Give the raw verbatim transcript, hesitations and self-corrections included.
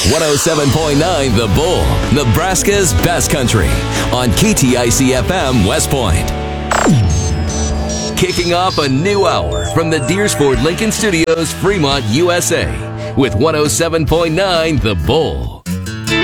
one oh seven point nine The Bull, Nebraska's best country, on K T I C F M West Point. Kicking off a new hour from the Deersford Lincoln Studios, Fremont, U S A, with one oh seven point nine The Bull.